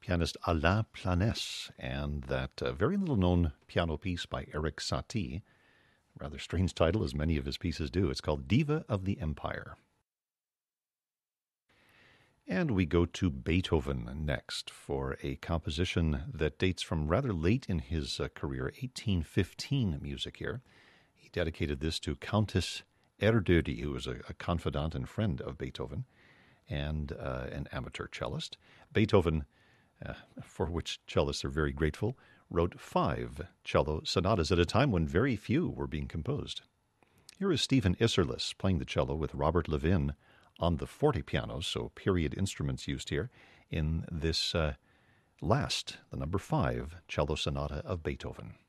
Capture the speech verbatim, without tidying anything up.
pianist Alain Planès, and that uh, very little-known piano piece by Erik Satie. Rather strange title, as many of his pieces do. It's called Diva of the Empire. And we go to Beethoven next for a composition that dates from rather late in his uh, career, eighteen fifteen music here. He dedicated this to Countess Erdödy, who was a, a confidant and friend of Beethoven, and uh, an amateur cellist. Beethoven, uh, for which cellists are very grateful, wrote five cello sonatas at a time when very few were being composed. Here is Stephen Isserlis playing the cello with Robert Levin on the fortepiano, so period instruments used here, in this uh, last, the number five, cello sonata of Beethoven.